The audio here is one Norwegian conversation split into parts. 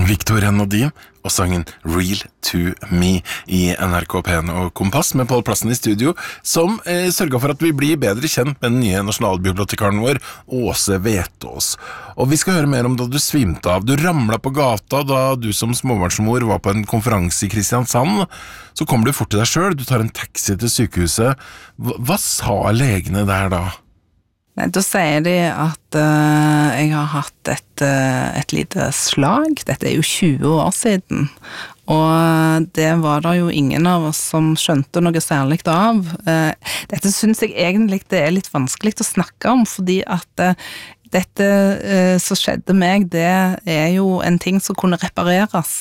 Victoria Nodin og sangen Real to Me i NRK P1 og Kompass med Pål Plassen i studio, som sørget for at vi blir bedre kjent med den nye nasjonalbibliotekaren vår, Åse Vetås. Og vi skal høre mer om da du svimte av. Du ramlet på gata da du som småbarnsmor var på en konferanse i Kristiansand. Så kommer du fort til deg selv, du tar en taxi til sykehuset. Hva sa legene der da? Nei, da sier de at jeg har hatt et lite slag. Dette jo 20 år siden, og det var det jo ingen av oss som skjønte noe særlig av. Dette synes jeg egentlig det litt vanskelig å snakke om, fordi at dette som skjedde meg, det jo en ting som kunne repareres.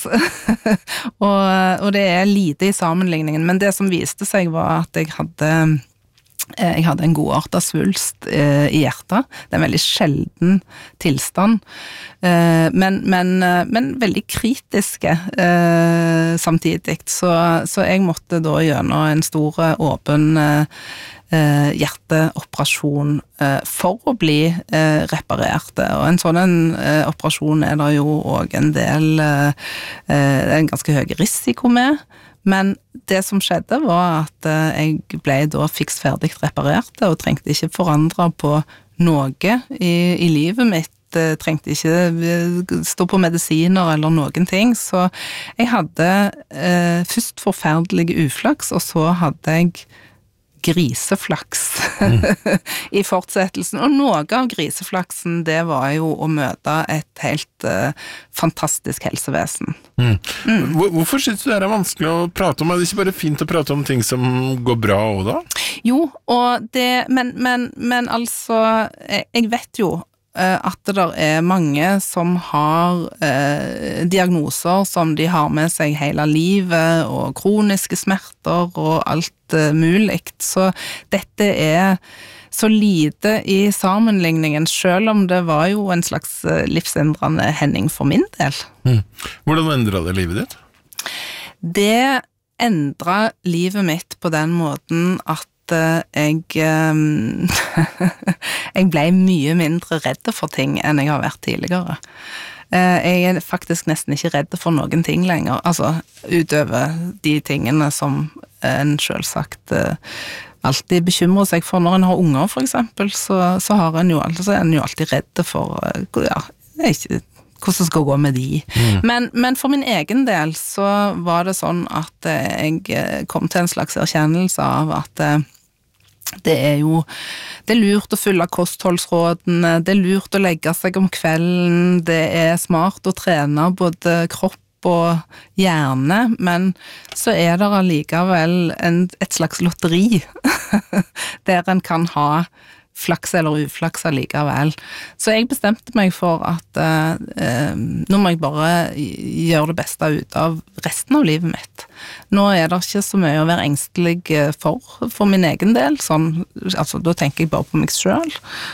og det lite i sammenligningen, men det som viste seg var at jeg hadde en godartet svulst i hjertet. Det en veldig sjelden tilstand, men veldig kritiske samtidig. Så jeg måtte da gjennom en stor åpen hjerteoperasjon for å bli reparert. Og en sånn operasjon det jo også en del, det en ganske høy risiko med. Men det som skjedde var at jeg ble da fiksferdig reparert og trengte ikke forandre på noe i livet mitt. Trengte ikke stå på medisiner eller noen ting. Så jeg hadde først forferdelig uflaks, og så hadde jeg griseflaks i fortsettelsen. Og noe av griseflaksen, det var jo å møte et helt fantastisk helsevesen. Hvorfor synes du det vanskelig å prate om? Det ikke bare fint å prate om ting som går bra også da? Jo, og men altså, jeg vet jo at det mange som har diagnoser som de har med seg hele livet, og kroniske smerter og alt mulig. Så dette så lite i sammenligningen, selv om det var jo en slags livsendrende hending for min del. Hvordan endret det livet ditt? Det endret livet mitt på den måten at jeg ble mye mindre redd for ting enn jeg har vært tidligere. Jeg faktisk nesten ikke redd for noen ting lenger, altså utover de tingene som en selvsagt alltid bekymrer seg for. Når en har unger for eksempel, så er en jo alltid redd for ikke hvordan det skal gå med de. Men for min egen del så var det sånn at jeg kom til en slags erkjennelse av at det lurt å følge kostholdsrådene, det lurt å legge seg om kvelden, det smart å trene både kropp og hjerne, men så det allikevel et slags lotteri der en kan ha flaks eller uflaks allikevel. Så jeg bestemte meg for at nå må jeg bare gjøre det beste ut av resten av livet mitt. Nå det ikke så mye å være engstelig for min egen del, sånn, altså da tenker jeg bare på meg selv.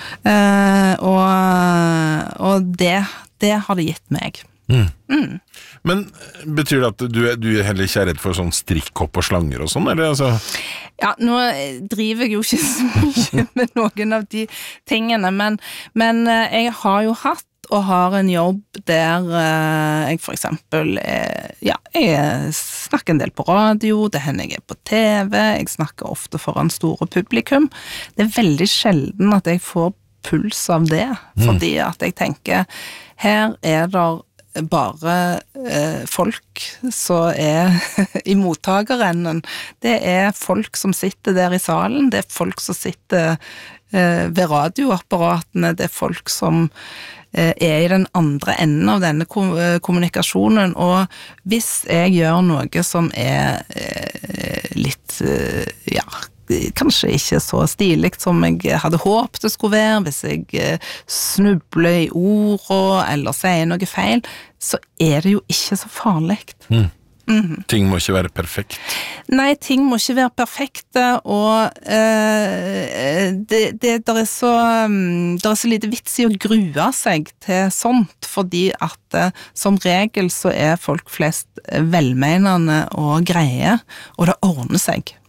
Og det har det gitt meg. Men betyr det at du heller ikke redd for sånn strikkhopp og slanger og sånn, eller altså? Ja, nå driver jeg jo ikke så mye med noen av de tingene, men jeg har jo hatt og har en jobb der jeg for eksempel jeg snakker en del på radio, det hender jeg på TV, jeg snakker ofte foran store publikum. Det veldig sjelden at jeg får puls av det, fordi at jeg tenker, her det bare folk som i mottakerenden. Det folk som sitter der i salen, det folk som sitter ved radioapparatene, det folk som i den andre enden av denne kommunikasjonen, og hvis jeg gjør noe som litt, kanskje ikke så stilig som jeg hadde håpet det skulle være, hvis jeg snubler i ord eller sier noe feil, så det jo ikke så farlig. Ting må ikke være perfekt. Nei, ting må ikke være perfekte, og det så lite vits i å grue seg til sånt, fordi at som regel så folk flest velmenende og greie, og det ordner seg.